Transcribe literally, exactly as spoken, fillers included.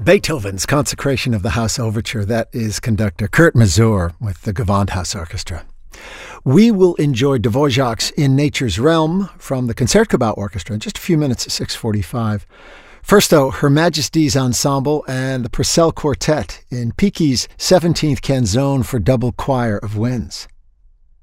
Beethoven's Consecration of the House Overture. That is conductor Kurt Masur with the Gewandhaus Orchestra. We will enjoy Dvorak's In Nature's Realm from the Concertgebouw Orchestra in just a few minutes at six forty-five. First, though, Her Majesty's Ensemble and the Purcell Quartet in Peaky's seventeenth Canzone for Double Choir of Winds.